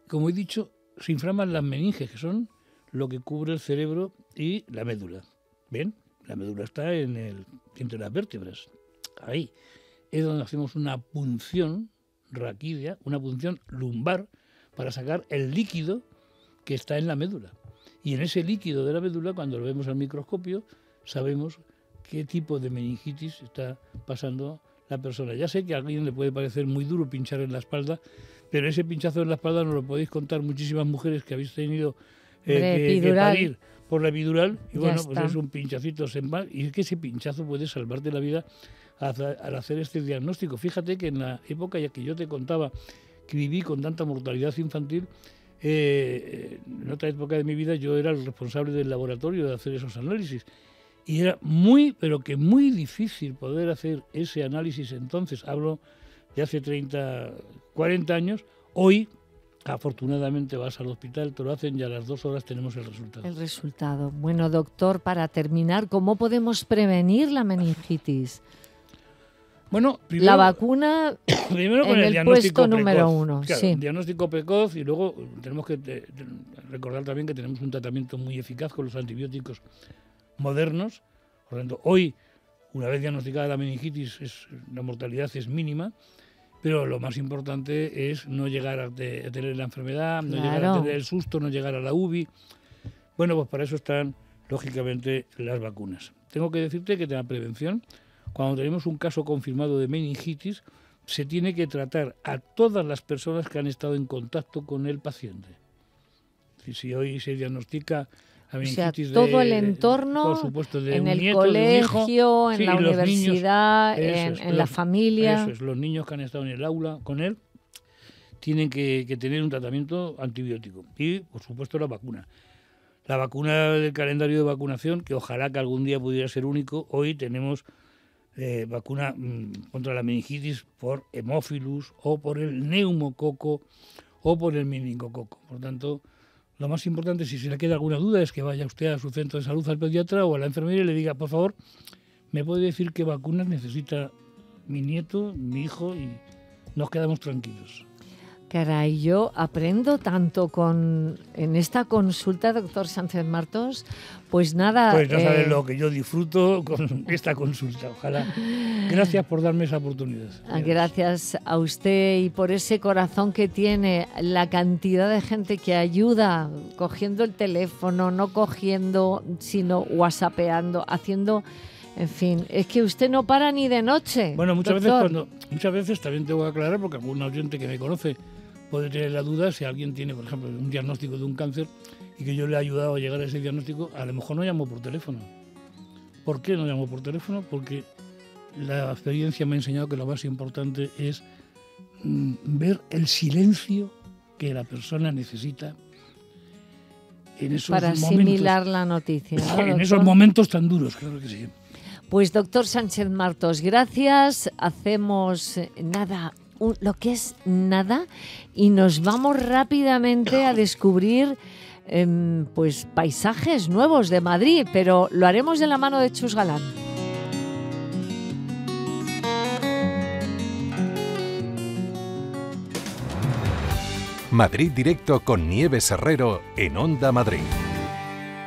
como he dicho, se inflaman las meninges, que son lo que cubre el cerebro y la médula. ¿Ven? La médula está entre las vértebras. Ahí es donde hacemos una punción raquídea, una punción lumbar, para sacar el líquido que está en la médula. Y en ese líquido de la médula, cuando lo vemos al microscopio, sabemos qué tipo de meningitis está pasando la persona. Ya sé que a alguien le puede parecer muy duro pinchar en la espalda, pero ese pinchazo en la espalda nos lo podéis contar muchísimas mujeres que habéis tenido que parir por la epidural, y bueno, pues es un pinchacito y es que ese pinchazo puede salvarte la vida al hacer este diagnóstico. Fíjate que en la época ya que yo te contaba que viví con tanta mortalidad infantil, en otra época de mi vida yo era el responsable del laboratorio de hacer esos análisis. Y era muy, pero que muy difícil poder hacer ese análisis entonces. Hablo de hace 30, 40 años. Hoy, afortunadamente, vas al hospital, te lo hacen y a las 2 horas tenemos el resultado. El resultado. Bueno, doctor, para terminar, ¿cómo podemos prevenir la meningitis? Bueno, primero, la vacuna primero con en el puesto precoz, número 1. Claro, sí. Diagnóstico precoz, y luego tenemos que recordar también que tenemos un tratamiento muy eficaz con los antibióticos modernos. Por lo tanto, hoy, una vez diagnosticada la meningitis, la mortalidad es mínima, pero lo más importante es no llegar a tener la enfermedad, no llegar a tener el susto, no llegar a la UBI. Bueno, pues para eso están, lógicamente, las vacunas. Tengo que decirte que de la prevención, cuando tenemos un caso confirmado de meningitis, se tiene que tratar a todas las personas que han estado en contacto con el paciente. Si hoy se diagnostica la meningitis, o sea, todo el entorno, por supuesto, de en un el nieto, colegio, de un hijo, en la universidad, en la familia. Eso es, los niños que han estado en el aula con él tienen que tener un tratamiento antibiótico. Y, por supuesto, la vacuna. La vacuna del calendario de vacunación, que ojalá que algún día pudiera ser único, hoy tenemos vacuna contra la meningitis por hemófilus o por el neumococo o por el meningococo. Por tanto, lo más importante, si se le queda alguna duda, es que vaya usted a su centro de salud, al pediatra o a la enfermera, y le diga, por favor, ¿me puede decir qué vacunas necesita mi nieto, mi hijo? Y nos quedamos tranquilos. Caray, yo aprendo tanto en esta consulta, doctor Sánchez Martos. Pues nada... Pues no sabes lo que yo disfruto con esta consulta, ojalá. Gracias por darme esa oportunidad. Gracias a usted y por ese corazón que tiene, la cantidad de gente que ayuda cogiendo el teléfono, no cogiendo, sino whatsappeando, haciendo... En fin, es que usted no para ni de noche. Bueno, muchas veces también tengo que aclarar, porque algún oyente que me conoce puede tener la duda, si alguien tiene, por ejemplo, un diagnóstico de un cáncer y que yo le he ayudado a llegar a ese diagnóstico, a lo mejor no llamo por teléfono. ¿Por qué no llamo por teléfono? Porque la experiencia me ha enseñado que lo más importante es ver el silencio que la persona necesita en esos para momentos, asimilar la noticia, ¿no, en esos momentos tan duros, claro que sí. Pues doctor Sánchez Martos, gracias. Hacemos lo que es nada, y nos vamos rápidamente a descubrir pues paisajes nuevos de Madrid, pero lo haremos de la mano de Chus Galán. Madrid Directo con Nieves Herrero en Onda Madrid.